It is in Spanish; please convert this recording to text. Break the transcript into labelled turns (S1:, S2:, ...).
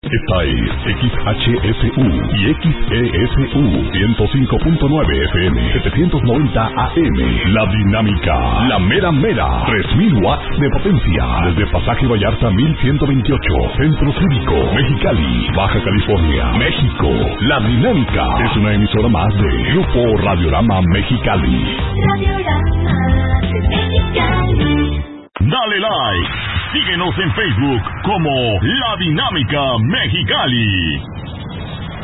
S1: Esta es XHSU y XESU 105.9 FM, 790 AM. La Dinámica, la mera mera, 3000 watts de potencia. Desde Pasaje Vallarta 1128, Centro Cívico, Mexicali, Baja California, México. La Dinámica es una emisora más de Grupo Radiorama Mexicali.
S2: Radiorama Mexicali.
S3: Dale like. Síguenos en Facebook como La Dinámica Mexicali.